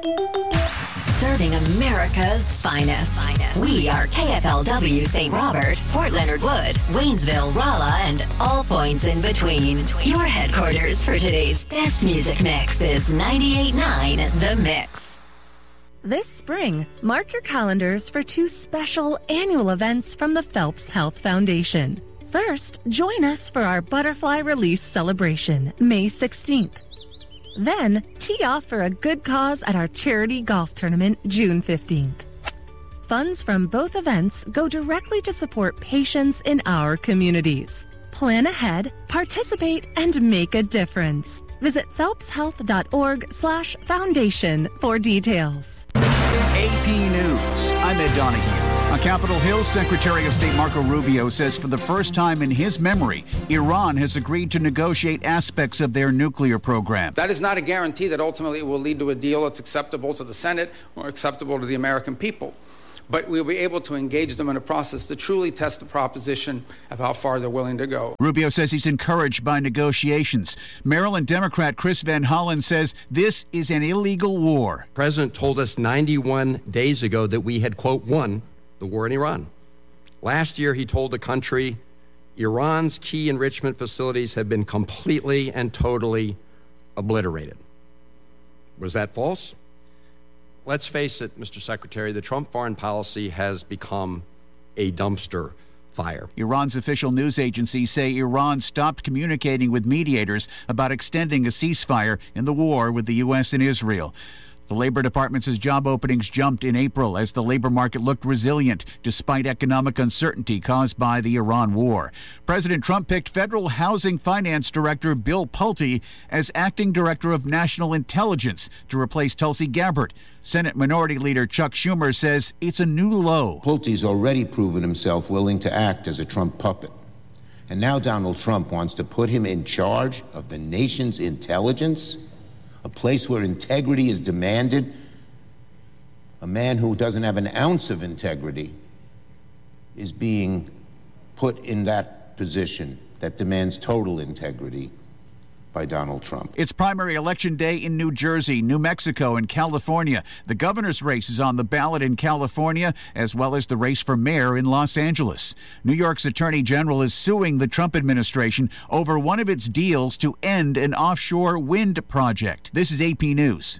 Serving America's finest. We are KFLW St. Robert, Fort Leonard Wood, Waynesville, Rolla, and all points in between. Your headquarters for today's best music mix is 98.9 The Mix. This spring, mark your calendars for 2 special annual events from the Phelps Health Foundation. First, join us for our Butterfly Release celebration, May 16th. Then, tee off for a good cause at our charity golf tournament, June 15th. Funds from both events go directly to support patients in our communities. Plan ahead, participate, and make a difference. Visit phelpshealth.org/foundation for details. AP News. I'm Ed Donahue. On Capitol Hill, Secretary of State Marco Rubio says for the first time in his memory, Iran has agreed to negotiate aspects of their nuclear program. That is not a guarantee that ultimately it will lead to a deal that's acceptable to the Senate or acceptable to the American people. But we'll be able to engage them in a process to truly test the proposition of how far they're willing to go. Rubio says he's encouraged by negotiations. Maryland Democrat Chris Van Hollen says this is an illegal war. The president told us 91 days ago that we had, quote, won the war in Iran. Last year, he told the country Iran's key enrichment facilities have been completely and totally obliterated. Was that false? Let's face it, Mr. Secretary, the Trump foreign policy has become a dumpster fire. Iran's official news agencies say Iran stopped communicating with mediators about extending a ceasefire in the war with the U.S. and Israel. The Labor Department says job openings jumped in April as the labor market looked resilient despite economic uncertainty caused by the Iran war. President Trump picked Federal Housing Finance Director Bill Pulte as acting director of national intelligence to replace Tulsi Gabbard. Senate Minority Leader Chuck Schumer says it's a new low. Pulte's already proven himself willing to act as a Trump puppet. And now Donald Trump wants to put him in charge of the nation's intelligence, a place where integrity is demanded. A man who doesn't have an ounce of integrity is being put in that position that demands total integrity by Donald Trump. It's primary election day in New Jersey, New Mexico, and California. The governor's race is on the ballot in California, as well as the race for mayor in Los Angeles. New York's attorney general is suing the Trump administration over one of its deals to end an offshore wind project. This is AP News.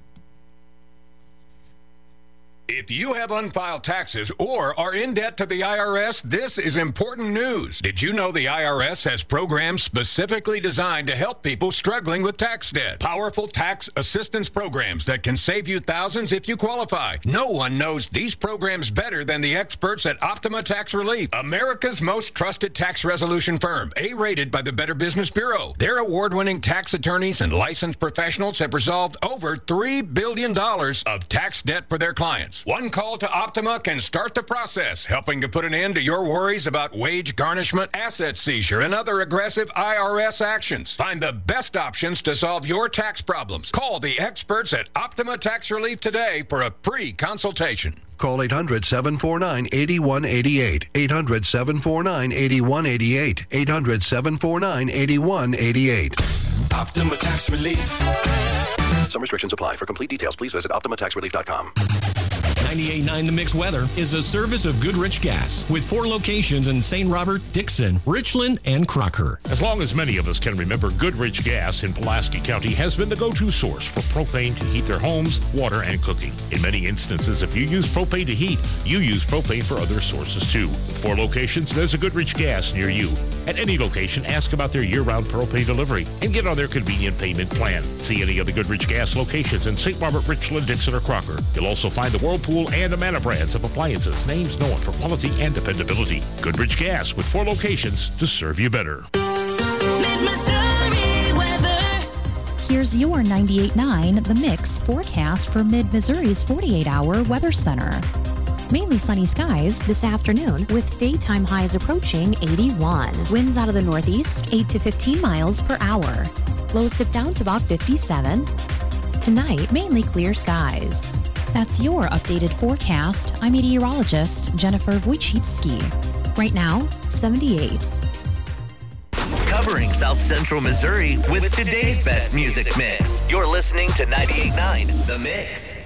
If you have unfiled taxes or are in debt to the IRS, this is important news. Did you know the IRS has programs specifically designed to help people struggling with tax debt? Powerful tax assistance programs that can save you thousands if you qualify. No one knows these programs better than the experts at Optima Tax Relief, America's most trusted tax resolution firm, A-rated by the Better Business Bureau. Their award-winning tax attorneys and licensed professionals have resolved over $3 billion of tax debt for their clients. One call to Optima can start the process, helping to put an end to your worries about wage garnishment, asset seizure, and other aggressive IRS actions. Find the best options to solve your tax problems. Call the experts at Optima Tax Relief today for a free consultation. Call 800-749-8188. 800-749-8188. 800-749-8188. Optima Tax Relief. Some restrictions apply. For complete details, please visit OptimaTaxRelief.com. 98.9 The Mix Weather is a service of Goodrich Gas with 4 locations in St. Robert, Dixon, Richland, and Crocker. As long as many of us can remember, Goodrich Gas in Pulaski County has been the go-to source for propane to heat their homes, water, and cooking. In many instances, if you use propane to heat, you use propane for other sources too. With 4 locations, there's a Goodrich Gas near you. At any location, ask about their year-round propane delivery and get on their convenient payment plan. See any of the Goodrich Gas locations in St. Robert, Richland, Dixon, or Crocker. You'll also find the Whirlpool and Amana brands of appliances, names known for quality and dependability. Goodrich Gas with 4 locations to serve you better. Here's your 98.9 The Mix forecast for Mid-Missouri's 48-hour weather center. Mainly sunny skies this afternoon with daytime highs approaching 81. Winds out of the northeast 8 to 15 miles per hour. Lows dip down to about 57. Tonight, mainly clear skies. That's your updated forecast. I'm meteorologist Jennifer Wojcicki. Right now, 78. Covering South Central Missouri with today's best music mix. You're listening to 98.9 The Mix.